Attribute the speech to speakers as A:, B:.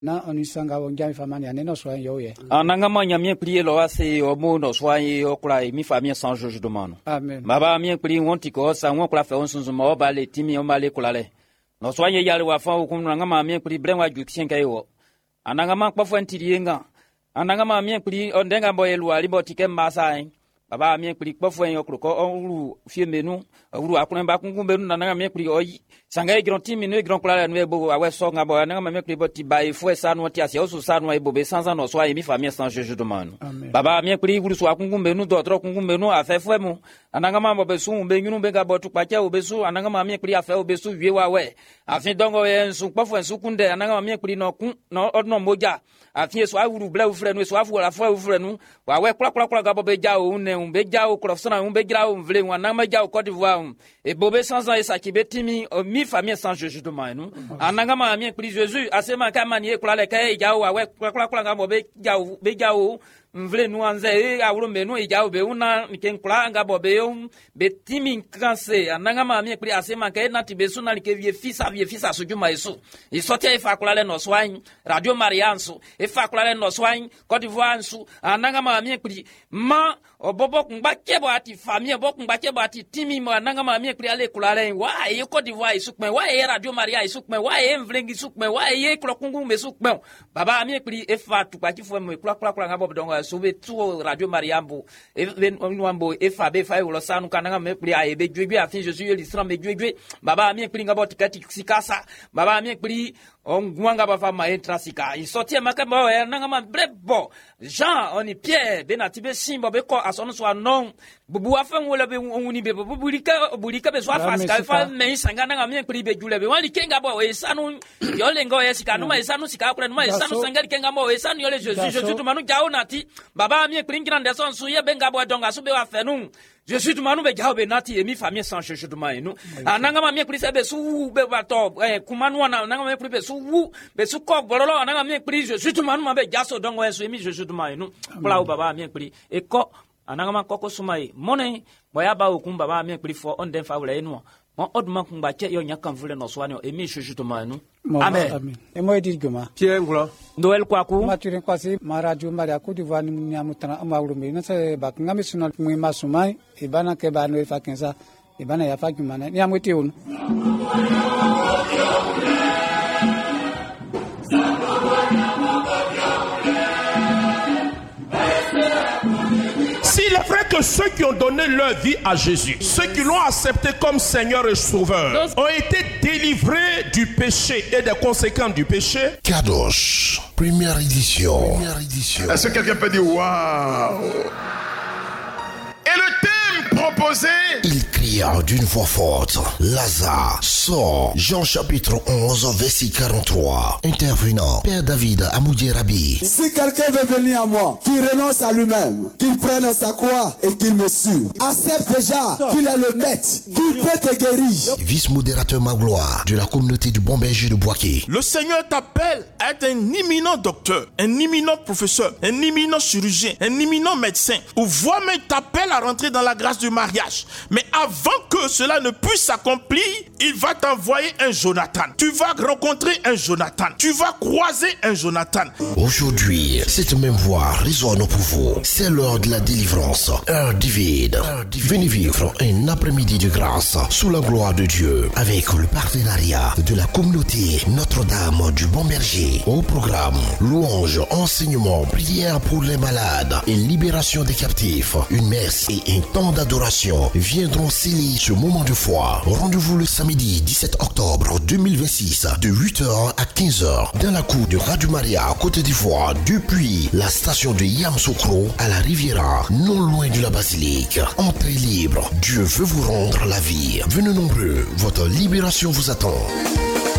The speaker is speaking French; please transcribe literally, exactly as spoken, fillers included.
A: na onisanga wonjami famani aneno soin yoye
B: ananga manya mien prier lo ase o mo no soin o kula mi famille sans juge de mano
A: amen
B: baba mien prier wonti ko sa won kula fe on sunzu mo ba le timi o male kula le no soin ye yale wa fa o kun nanga ma mien prier bren wa jukien kai wo ananga ma kpofo ntirienga ananga ma mien prier o ndenga boye luali botike masa hein baba mien prier kpofo en okro ko ru fie menu ru akun ba kun benu nanga mien prier oyi sanga e grand timi no e grand kula no e bo awe so nga bo nanga ma mien prier boti ba e fo sa no ti asia o so sa no e bo be sans no so ai mi famille sans juge de mano baba mien prier ru so akun benu do tro kun benu afa fo mu ananga ma bo be su be nyunu be ga bo tu pa cha o be su ananga ma mien prier afa o be su wie wa we afin dongo e su kpofo en su kunde ananga ma mien prier no kun no odno moja afin so awuru bla u frenu so afu la fo u frenu wa we kula kula kula ga bo be ja o ne un be ja o krofsana un be gra o vle un ananga ma ja o Côte d'Ivoire e bo be sans e sa ki be timi mi famille sans juge de mano ananga ma mien prier Jésus asema ka manie kula le ka e ja o wa we kula kula kula ga bo be ja o be ja o mvle nu anze e awro menu e jaube una ken kula nga bobe um betimi kanse ananga ma mi pri asema ka na tibesu na like vie fisa vie fisa so juma eso e so te fa kula le no swan Radio Maria nso e fa kula le no swan Côte d'Ivoire nso ananga ma mi pri ma obobo kungba kebo ati famille obobo kungba kebo ati timi ma ananga ma mi pri ale kula le wa e Côte d'Ivoire isukme wa e Radio Maria isukme wa e mvlengi isukme wa e kula kungu mesukme baba mi pri e fa tu kwa kifo me kula kula kula nga bobo dongo sobe tout Radio Mariambo e nwambo e fa be fa e lo sanu kananga me pri a e be djwe afin je suis l'islam me djwe baba mi pri nga bot kati sikasa baba mi pri on gwanga ba fa ma entra sika i sorti maka ba e nanga ma brebo Jean oni Pierre benatibe simbo be ko asono so anon bubu afan wala be woni be bubulika bulika be so afa sika fa me sanga nanga mi pri be jule be wali kenga bo e sanu yo lengo e sika no ma sanu sika ko no ma sanu sanga kenga mo e sanu yo le Jésus Jésus tu manu jawo nati baba mi pri ngira son so ye benga bo donga so be wa fenu je suis du manu be jawo be nati e mi famille sans cherche de manu ananga ma mi pri se be su be ba to eh kumanu na nanga mi pri be su wu be su ko bololo ananga mi pri je suis du manu ma be jaso dongo e so mi je suis du manu bla baba mi pri e ko ananga ma koko sumai mone boya ba okum baba mi pri fo on den fa wala enu mon oduma kumba che yo nyaka mvule no swani e mi je suis du manu amen
A: amen e mo edi goma
C: Pierre ngula
A: Noel kwaku maturin kwasi ma Radio Maria Côte d'Ivoire ni nyamutana amawru me na se ba ngami sunal mu masumai e bana ke ba no fa kensa e bana ya fa kumana ni amwete onu
D: S'il est vrai que ceux qui ont donné leur vie à Jésus, ceux qui l'ont accepté comme Seigneur et Sauveur, ont été délivrés du péché et des conséquences du péché.
E: Kadosh, première édition. Première édition.
F: Est-ce que quelqu'un peut dire waouh? Et le thème proposé,
E: Ils crièrent d'une voix forte, Lazare, sort. Jean chapitre onze, verset quarante-trois. Intervenant, Père David Amoudi Rabi.
G: Si quelqu'un veut venir à moi, qu'il renonce à lui-même, qu'il prenne sa croix et qu'il me suive. Accepte déjà qu'il est le maître, qu'il peut te guérir.
E: Vice-modérateur Magloire de la communauté du Bon Berger de Boaké.
D: Le Seigneur t'appelle à être un imminent docteur, un imminent professeur, un imminent chirurgien, un imminent médecin. Ou voire même t'appelle à rentrer dans la grâce du mariage. Mais avant que cela ne puisse s'accomplir, il va t'envoyer un Jonathan. Tu vas rencontrer un Jonathan. Tu vas croiser un Jonathan.
E: Aujourd'hui, cette même voix résonne pour vous. C'est l'heure de la délivrance. Heure divine. Venez vivre un après-midi de grâce sous la gloire de Dieu avec le partenariat de la communauté Notre-Dame du Bon Berger. Au programme, louange, enseignement, prière pour les malades et libération des captifs. Une messe et un temps d'adoration viendront sceller ce moment de foi. Rendez-vous le samedi dix-sept octobre deux mille vingt-six de huit heures à quinze heures dans la cour de Radio Maria Côte d'Ivoire depuis la station de Yamoussoukro à la Riviera, non loin de la basilique. Entrée libre. Dieu veut vous rendre la vie. Venez nombreux, votre libération vous attend.